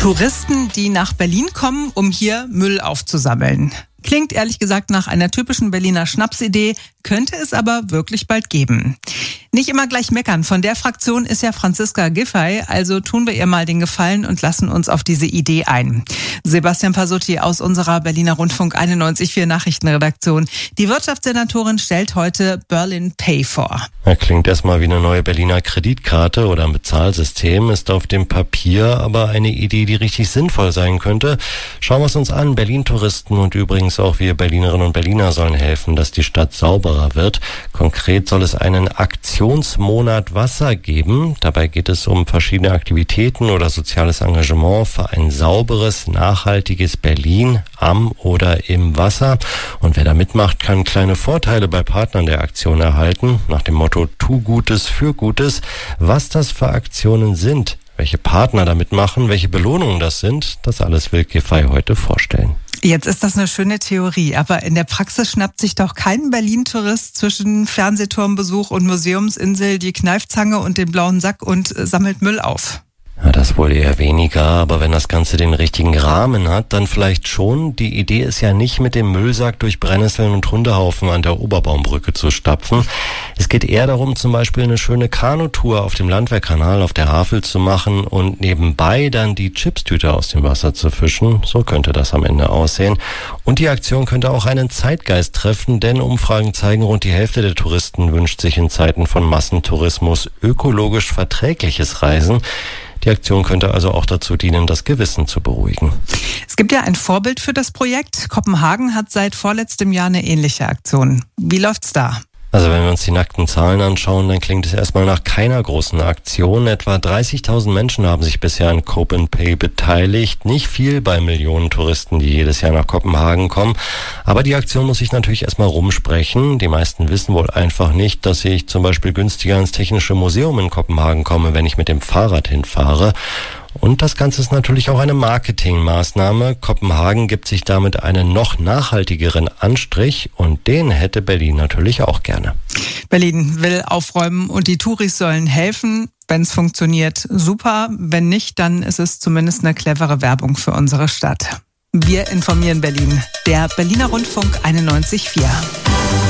Touristen, die nach Berlin kommen, um hier Müll aufzusammeln. Klingt ehrlich gesagt nach einer typischen Berliner Schnapsidee, könnte es aber wirklich bald geben. Nicht immer gleich meckern, von der Fraktion ist ja Franziska Giffey, also tun wir ihr mal den Gefallen und lassen uns auf diese Idee ein. Sebastian Pasutti aus unserer Berliner Rundfunk 91.4 Nachrichtenredaktion. Die Wirtschaftssenatorin stellt heute Berlin Pay vor. Klingt erstmal wie eine neue Berliner Kreditkarte oder ein Bezahlsystem, ist auf dem Papier aber eine Idee, die richtig sinnvoll sein könnte. Schauen wir es uns an. Berlin-Touristen und übrigens auch wir Berlinerinnen und Berliner sollen helfen, dass die Stadt sauberer wird. Konkret soll es einen Aktionsmonat Wasser geben. Dabei geht es um verschiedene Aktivitäten oder soziales Engagement für ein sauberes, nachhaltiges Berlin am oder im Wasser. Und wer da mitmacht, kann kleine Vorteile bei Partnern der Aktion erhalten. Nach dem Motto Tu Gutes für Gutes. Was das für Aktionen sind, welche Partner da mitmachen, welche Belohnungen das sind, das alles will Giffey heute vorstellen. Jetzt ist das eine schöne Theorie, aber in der Praxis schnappt sich doch kein Berlin-Tourist zwischen Fernsehturmbesuch und Museumsinsel die Kneifzange und den blauen Sack und sammelt Müll auf. Ja, das wohl eher weniger, aber wenn das Ganze den richtigen Rahmen hat, dann vielleicht schon. Die Idee ist ja nicht, mit dem Müllsack durch Brennnesseln und Hundehaufen an der Oberbaumbrücke zu stapfen. Es geht eher darum, zum Beispiel eine schöne Kanutour auf dem Landwehrkanal auf der Havel zu machen und nebenbei dann die Chipstüte aus dem Wasser zu fischen. So könnte das am Ende aussehen. Und die Aktion könnte auch einen Zeitgeist treffen, denn Umfragen zeigen, rund die Hälfte der Touristen wünscht sich in Zeiten von Massentourismus ökologisch verträgliches Reisen. Die Aktion könnte also auch dazu dienen, das Gewissen zu beruhigen. Es gibt ja ein Vorbild für das Projekt. Kopenhagen hat seit vorletztem Jahr eine ähnliche Aktion. Wie läuft's da? Also wenn wir uns die nackten Zahlen anschauen, dann klingt es erstmal nach keiner großen Aktion. Etwa 30.000 Menschen haben sich bisher an Cope & Pay beteiligt. Nicht viel bei Millionen Touristen, die jedes Jahr nach Kopenhagen kommen. Aber die Aktion muss sich natürlich erstmal rumsprechen. Die meisten wissen wohl einfach nicht, dass ich zum Beispiel günstiger ins Technische Museum in Kopenhagen komme, wenn ich mit dem Fahrrad hinfahre. Und das Ganze ist natürlich auch eine Marketingmaßnahme. Kopenhagen gibt sich damit einen noch nachhaltigeren Anstrich und den hätte Berlin natürlich auch gerne. Berlin will aufräumen und die Touris sollen helfen. Wenn es funktioniert, super. Wenn nicht, dann ist es zumindest eine clevere Werbung für unsere Stadt. Wir informieren Berlin. Der Berliner Rundfunk 91.4.